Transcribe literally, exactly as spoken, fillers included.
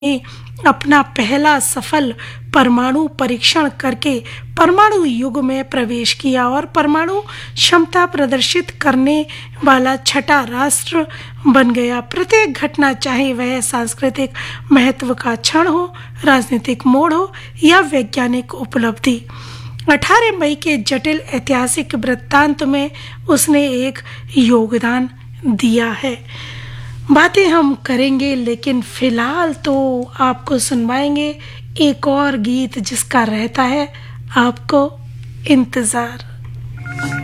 ने अपना पहला सफल परमाणु परीक्षण करके परमाणु युग में प्रवेश किया और परमाणु क्षमता प्रदर्शित करने वाला छठा राष्ट्र बन गया। प्रत्येक घटना, चाहे वह सांस्कृतिक महत्व का क्षण हो, राजनीतिक मोड़ हो या वैज्ञानिक उपलब्धि, अठारह मई के जटिल ऐतिहासिक वृत्तांत में उसने एक योगदान दिया है। बातें हम करेंगे, लेकिन फिलहाल तो आपको सुनवाएंगे एक और गीत जिसका रहता है आपको इंतजार।